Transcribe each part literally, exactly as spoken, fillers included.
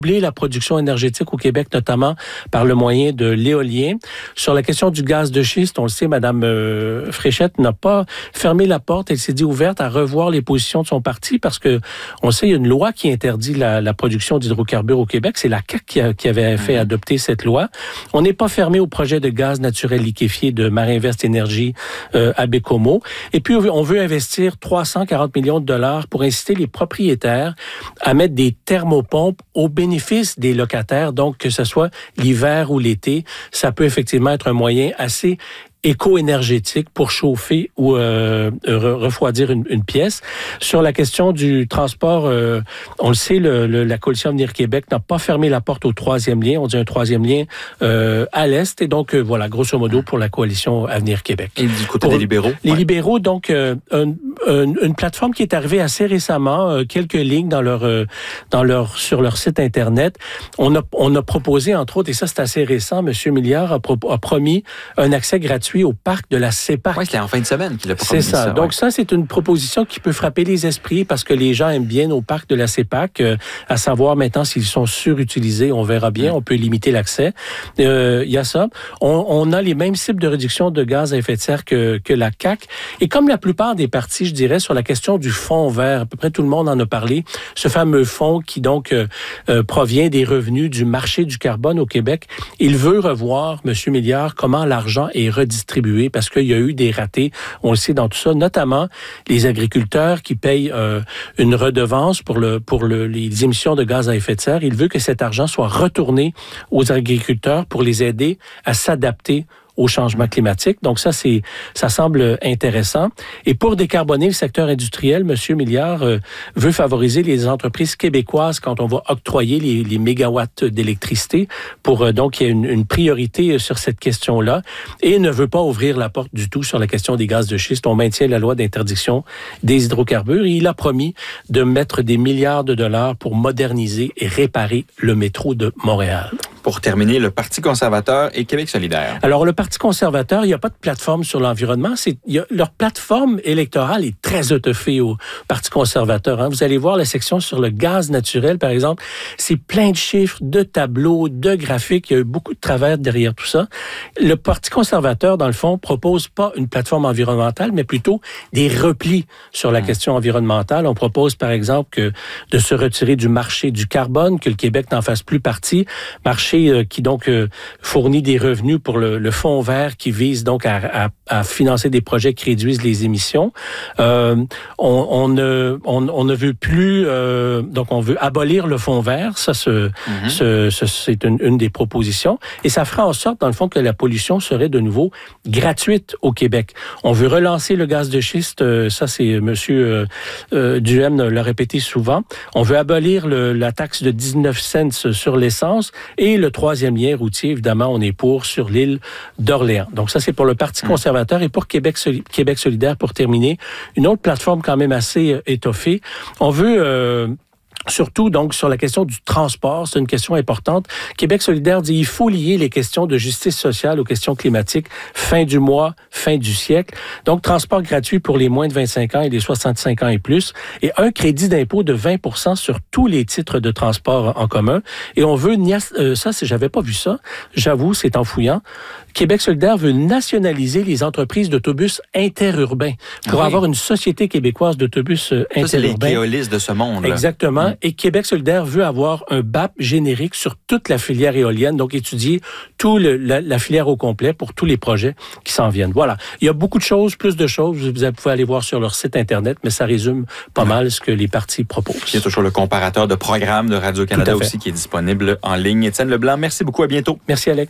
la production énergétique au Québec, notamment par le moyen de l'éolien. Sur la question du gaz de schiste, on le sait, Mme euh, Fréchette n'a pas fermé la porte. Elle s'est dit ouverte à revoir les positions de son parti parce que on sait, il y a une loi qui interdit la, la production d'hydrocarbures au Québec. C'est la C A Q qui, a, qui avait fait adopter cette loi. On n'est pas fermé au projet de gaz naturel liquéfié de Marinvest Énergie euh, à Bécomo. Et puis, on veut investir trois cent quarante millions de dollars pour inciter les propriétaires à mettre des thermopompes au bénéfice bénéfice des locataires, donc que ce soit l'hiver ou l'été, ça peut effectivement être un moyen assez éco-énergétique pour chauffer ou euh, refroidir une, une pièce. Sur la question du transport, euh, on le sait, le, le, la Coalition Avenir Québec n'a pas fermé la porte au troisième lien. On dit un troisième lien euh, à l'Est. Et donc, euh, voilà, grosso modo, pour la Coalition Avenir Québec. Et du côté pour des libéraux? Les ouais. libéraux, donc, euh, une, une, une plateforme qui est arrivée assez récemment, euh, quelques lignes dans leur, euh, dans leur, sur leur site Internet. On a, on a proposé, entre autres, et ça, c'est assez récent, M. Milliard a, pro, a promis un accès gratuit au parc de la CEPAC. Oui, c'était en fin de semaine qu'il a proposé ça. C'est ça. ça Donc ouais. ça, c'est une proposition qui peut frapper les esprits parce que les gens aiment bien au parc de la CEPAC, euh, à savoir maintenant s'ils sont surutilisés, on verra bien, mmh. on peut limiter l'accès. Il euh, y a ça. On, on a les mêmes cibles de réduction de gaz à effet de serre que, que la C A Q. Et comme la plupart des partis, je dirais, sur la question du fonds vert, à peu près tout le monde en a parlé, ce fameux fonds qui donc euh, euh, provient des revenus du marché du carbone au Québec, il veut revoir, M. Milliard, comment l'argent est redistribué parce qu'il y a eu des ratés, on le sait dans tout ça, notamment les agriculteurs qui payent euh, une redevance pour, le, pour le, les émissions de gaz à effet de serre. Il veut que cet argent soit retourné aux agriculteurs pour les aider à s'adapter au changement climatique. Donc ça, c'est, ça semble intéressant. Et pour décarboner le secteur industriel, M. Milliard euh, veut favoriser les entreprises québécoises quand on va octroyer les, les mégawatts d'électricité pour euh, donc il y a une, une priorité sur cette question-là et ne veut pas ouvrir la porte du tout sur la question des gaz de schiste. On maintient la loi d'interdiction des hydrocarbures et il a promis de mettre des milliards de dollars pour moderniser et réparer le métro de Montréal. Pour terminer, le Parti conservateur et Québec solidaire. Alors, le Parti conservateur, il n'y a pas de plateforme sur l'environnement. C'est, il y a, leur plateforme électorale est très étoffée au Parti conservateur. Hein. Vous allez voir la section sur le gaz naturel, par exemple. C'est plein de chiffres, de tableaux, de graphiques. Il y a eu beaucoup de travers derrière tout ça. Le Parti conservateur, dans le fond, propose pas une plateforme environnementale, mais plutôt des replis sur la mmh. question environnementale. On propose, par exemple, que de se retirer du marché du carbone, que le Québec n'en fasse plus partie. Marché qui donc euh, fournit des revenus pour le, le fonds vert qui vise donc à, à, à financer des projets qui réduisent les émissions. Euh, on, on, ne, on, on ne veut plus, euh, donc on veut abolir le fonds vert, ça ce, mm-hmm. ce, ce, c'est une, une des propositions, et ça fera en sorte dans le fond que la pollution serait de nouveau gratuite au Québec. On veut relancer le gaz de schiste, euh, ça c'est Monsieur euh, euh, Duhem l'a répété souvent. On veut abolir le, la taxe de dix-neuf cents sur l'essence et le troisième lien routier, évidemment, on est pour sur l'île d'Orléans. Donc ça, c'est pour le Parti conservateur et pour Québec, Soli- Québec solidaire, pour terminer, une autre plateforme quand même assez euh, étoffée. On veut... Euh, Surtout, donc, sur la question du transport, c'est une question importante. Québec solidaire dit qu'il faut lier les questions de justice sociale aux questions climatiques, fin du mois, fin du siècle. Donc, transport gratuit pour les moins de vingt-cinq ans et les soixante-cinq ans et plus, et un crédit d'impôt de vingt pour cent sur tous les titres de transport en commun. Et on veut, euh, ça, c'est, j'avais pas vu ça, j'avoue, c'est en fouillant. Québec solidaire veut nationaliser les entreprises d'autobus interurbains pour ah oui. avoir une société québécoise d'autobus euh, interurbains. Ça, c'est les Keolis de ce monde. Là. Exactement. Mmh. Et Québec solidaire veut avoir un B A P générique sur toute la filière éolienne, donc étudier tout le, la, la filière au complet pour tous les projets qui s'en viennent. Voilà. Il y a beaucoup de choses, plus de choses. Vous pouvez aller voir sur leur site Internet, mais ça résume pas mmh. mal ce que les partis proposent. Il y a toujours le comparateur de programmes de Radio-Canada aussi qui est disponible en ligne. Étienne Leblanc, merci beaucoup. À bientôt. Merci, Alec.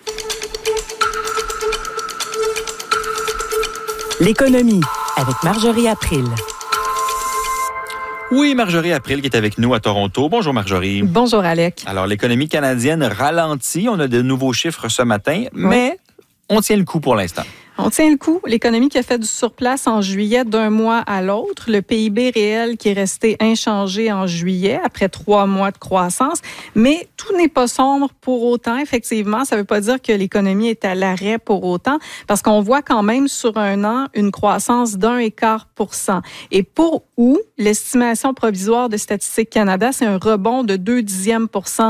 L'économie avec Marjorie April. Oui, Marjorie April qui est avec nous à Toronto. Bonjour Marjorie. Bonjour Alec. Alors, l'économie canadienne ralentit. On a de nouveaux chiffres ce matin, oui. mais on tient le coup pour l'instant. On tient le coup. L'économie qui a fait du surplace en juillet d'un mois à l'autre. Le P I B réel qui est resté inchangé en juillet après trois mois de croissance. Mais tout n'est pas sombre pour autant, effectivement. Ça ne veut pas dire que l'économie est à l'arrêt pour autant, parce qu'on voit quand même sur un an une croissance d'un et quart pour cent. Et pour où l'estimation provisoire de Statistique Canada, c'est un rebond de deux dixièmes pour cent